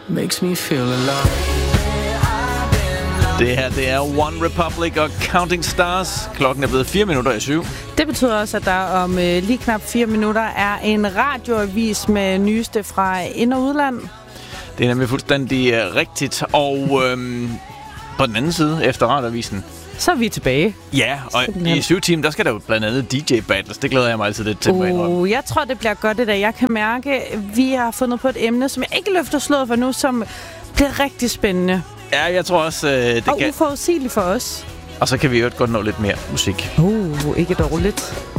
makes me feel alive. Det her, det er One Republic og Counting Stars. Klokken er blevet 7:04. Det betyder også, at der om lige knap 4 minutter er en radioavis med nyeste fra ind- og udland. Det er nemlig fuldstændig rigtigt. Og på den anden side, efter radioavisen, så er vi tilbage. Ja, og i 7 timer, der skal der jo blandt andet DJ-battles. Det glæder jeg mig altid lidt til. Jeg tror, det bliver godt i dag. Jeg kan mærke, at vi har fundet på et emne, som jeg ikke løfter slået for nu, som bliver rigtig spændende. Ja, jeg tror også, det og uforudsigeligt for os. Og så kan vi jo godt nå lidt mere musik. Ikke dårligt.